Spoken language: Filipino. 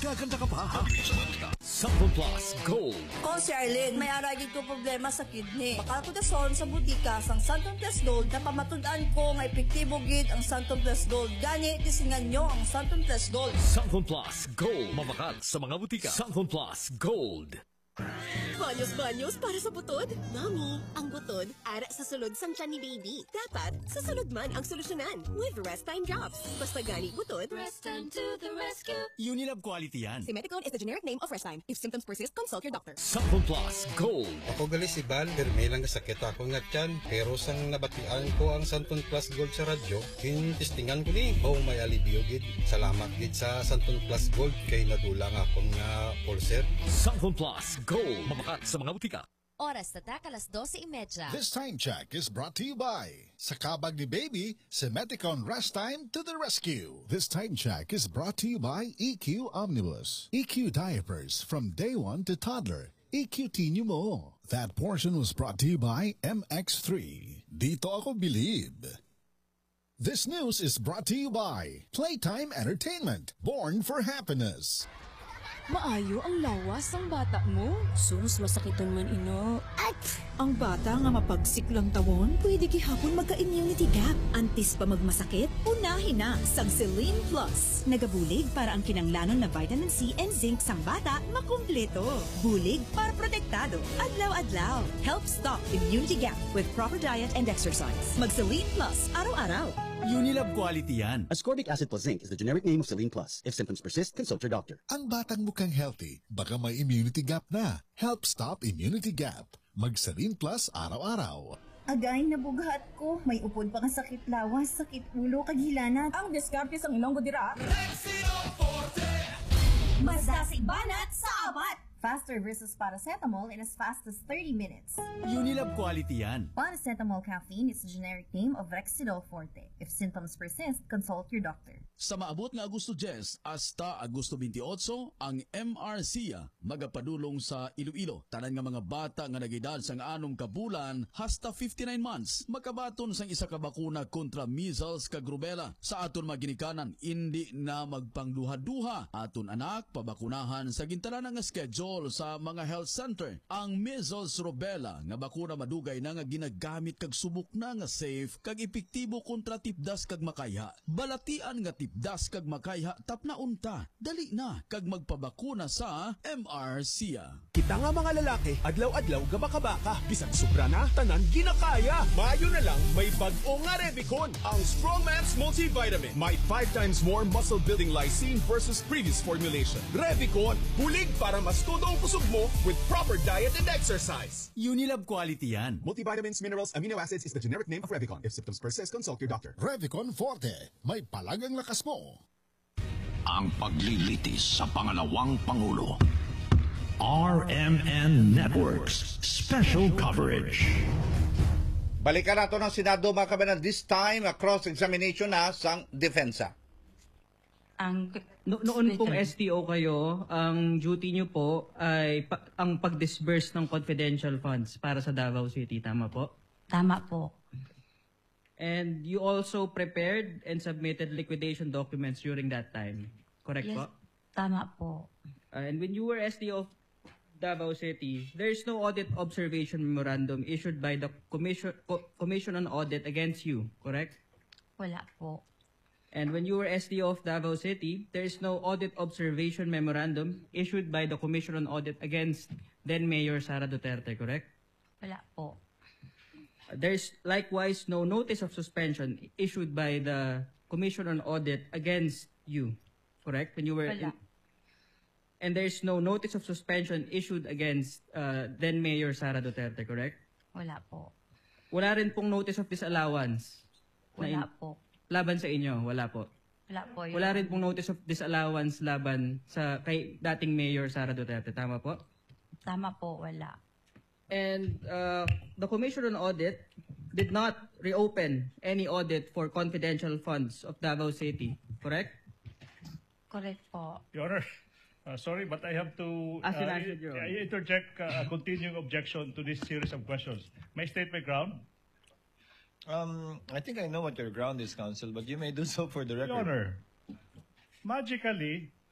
Gaganda ka pa, ha? Sample Plus Gold. Ko si Arlene, may aragin ko problema sa kidney. Bakal ko dason sa butika sang Santon Plus Gold na pamatud-an ko nga epektibo gid ang Santon Plus Gold. Gani, tisingan nyo ang Santon Plus Gold. Sample Plus Gold. Mabakal sa mga butika. Sample Plus Gold. Banyos-banyos para sa butod? Mami, ang butod, ara sa sulod sang tiyan ni baby. Dapat, sa sulod man ang solusyonan with Rest Time Drops. Basta gani butod, Rest Time to the rescue. Unilab quality yan. Simeticone is the generic name of Rest Time. If symptoms persist, consult your doctor. Sample Plus Gold. Ako gali si Bal, may lang sakit ako nga tiyan. Pero sang nabatian ko ang Santon Plus Gold sa radyo, testingan ko ni, may alibyo gid. Salamat gid sa Santon Plus Gold kay nadulang akong nga ulcer. Sample Plus Gold. Mabakal sa mga butika. Oras tatak alas 12:30. This time check is brought to you by sa kabag ni baby, Simeticone Rest Time to the rescue. This time check is brought to you by EQ Omnibus. EQ diapers from day 1 to toddler. EQT nyo mo. That portion was brought to you by MX3. Dito ako believe. This news is brought to you by Playtime Entertainment, born for happiness. Maayo ang lawas ng bata mo. Sus, masakiton man ino. At ang bata nga mapagsiklang tawon, pwede gihapon magka-immunity gap. Antis pa magmasakit, unahin na sang Celine Plus. Nagabulig para ang kinanglanon na vitamin C and zinc sang bata makumpleto. Bulig para protektado. Adlaw-adlaw. Help stop immunity gap with proper diet and exercise. Mag Celine Plus araw-araw. Unilab quality yan. Ascorbic acid plus zinc is the generic name of Celine Plus. If symptoms persist, consult your doctor. Ang batang mukhang healthy, baka may immunity gap na. Help stop immunity gap. Mag-Celine Plus araw-araw. Agay, nabughat ko. May upod pa nga sakit lawas, sakit ulo, kaghilanat. Ang diskarte sang ilonggo dira. Masdasig banat sa abat! Faster versus paracetamol in as fast as 30 minutes. Unilab quality yan. Paracetamol caffeine is the generic name of Rexidol Forte. If symptoms persist, consult your doctor. Sa maabot nga Agosto 10 hasta Agosto 28, ang MRCA magapadulong sa Iloilo. Tanan nga mga bata nga nagedad sang 6 ka bulan hasta 59 months makabaton sang isa ka bakuna kontra measles kag rubella. Sa aton maginikanan, hindi na magpangduha-duha. Aton anak pabakunahan sa gintanan nga schedule sa mga health center. Ang measles rubella nga bakuna madugay na nga ginagamit kag subok na nga safe kag epektibo kontra tipdas kag makayha. Balatian nga tipdas kag makayha tapna unta. Dali na kag magpabakuna sa MRCA. Kita nga mga lalaki, adlaw-adlaw gabaka-baka. Bisag sobra na, tanan ginakaya. Mayo na lang may bag-o nga Revicon, ang Strongman's Multivitamin. May 5 times more muscle-building lysine versus previous formulation. Revicon, bulig para mas todo ang kusog mo with proper diet and exercise. Unilab quality yan. Multivitamins, minerals, amino acids is the generic name of Revicon. If symptoms persist, consult your doctor. Revicon Forte, may palagang lakas mo. Ang paglilitis sa pangalawang Pangulo. RMN Networks Special Coverage. Balikan nato ng Senado mga kabanan, this time cross-examination na sang depensa. Noon pong STO kayo, ang duty nyo po ay ang pag-disburse ng confidential funds para sa Davao City. Tama po? Tama po. And you also prepared and submitted liquidation documents during that time. Correct Yes, po? tama po. And when you were STO of Davao City, there is no audit observation memorandum issued by the Commission on Audit against you. Correct? Wala po. And when you were SDO of Davao City, there is no audit observation memorandum issued by the Commission on Audit against then Mayor Sara Duterte, correct? Wala po. There's likewise no notice of suspension issued by the Commission on Audit against you, correct? When you were Wala. and there's no notice of suspension issued against then Mayor Sara Duterte, correct? Wala po. Wala rin pong notice of disallowance. Wala po. Laban sa inyo, wala po. Wala po. Wala rin pong notice of disallowance laban sa kay dating Mayor Sara Duterte. Tama po? Tama po, wala. And the Commission on Audit did not reopen any audit for confidential funds of Davao City. Correct? Correct po. Your Honor, sorry, but I have to interject a continuing objection to this series of questions. May I state my ground? I think I know what your ground is, Counsel, but you may do so for the record. Your Honor, magically,